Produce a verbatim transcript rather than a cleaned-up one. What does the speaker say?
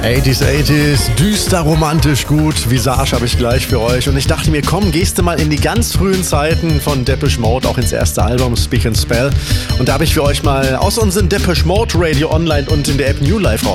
achtziger, achtziger, düster, romantisch gut. Visage habe ich gleich für euch. Und ich dachte mir, komm, gehst du mal in die ganz frühen Zeiten von Depeche Mode, auch ins erste Album, Speak and Spell. Und da habe ich für euch mal aus unserem Depeche Mode Radio online und in der App New Life raus